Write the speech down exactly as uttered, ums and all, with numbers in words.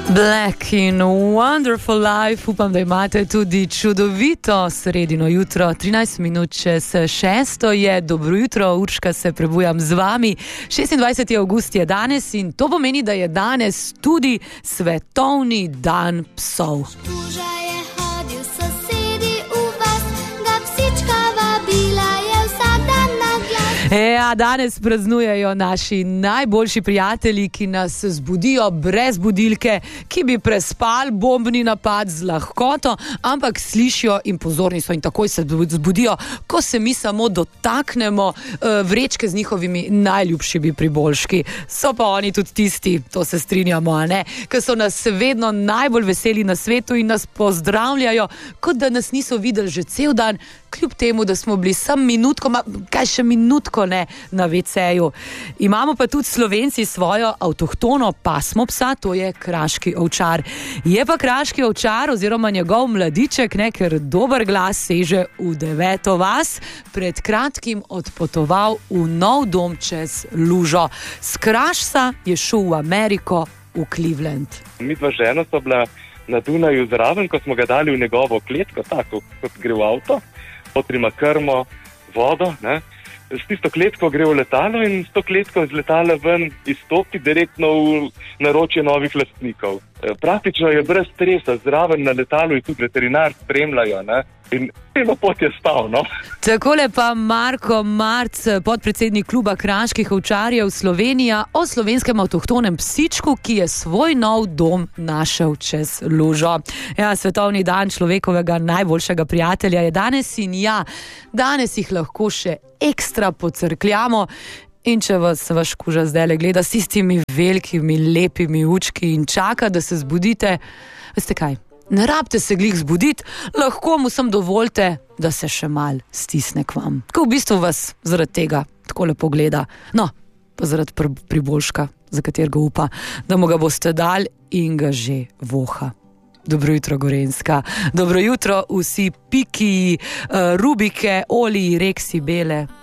Black in Wonderful Life, upam, da imate tudi čudovito sredino jutro, trinajst minut čez šesto je, dobro jutro, Urška se prebujam z vami, šestindvajseti avgust je danes in to pomeni, da je danes tudi svetovni dan psov. Ja, danes praznujejo naši najboljši prijatelji, ki nas zbudijo brez budilke, ki bi prespali bombni napad z lahkoto, ampak slišijo in pozorni so in takoj se zbudijo, ko se mi samo dotaknemo uh, vrečke z njihovimi najljubšimi priboljški. So pa oni tudi tisti, to se strinjamo, a ne, ki so nas vedno najbolj veseli na svetu in nas pozdravljajo, kot da nas niso videli že cel dan, kljub temu, da smo bili sam minutko, ma, kaj še minutko ne, na veceju. Imamo pa tudi Slovenci svojo avtohtono pasmo psa, to je kraški ovčar. Je pa kraški ovčar oziroma njegov mladiček, ne, ker dober glas seže v deveto vas, pred kratkim odpotoval v nov dom čez lužo. S Krašca je šel v Ameriko, v Cleveland. Mi dva žena so bila na Dunaju zraven, ko smo ga dali v njegovo kletko, tako kot gre v avto. Potrima krmo, vodo, ne. S tisto kletko gre v letalo in s to kletko z letala ven izstopi direktno v naročje novih lastnikov. Praktično je brez stresa, zraven na letalu in tudi veterinar spremljajo, ne. In celo pot je stal, no. Takole pa Marko Marc, podpredsednik kluba kraških ovčarjev Slovenija, o slovenskem avtohtonem psičku, ki je svoj nov dom našel čez lužo. Ja, svetovni dan človekovega najboljšega prijatelja je danes in ja, danes jih lahko še ekstra pocrkljamo. In če vas vaš kuža zdajle gleda s tistimi velikimi, lepimi učki in čaka, da se zbudite, veste kaj? Ne rabite se glih zbuditi, lahko mu sem dovolite, da se še mal stisne k vam. Ko v bistvu vas zaradi tega tako lepo gleda. No, pa zaradi priboljška, za katerega upa, da mu ga boste dal in ga že voha. Dobro jutro, Gorenjska. Dobro jutro vsi Piki, Rubike, Oli, Reksi, Bele.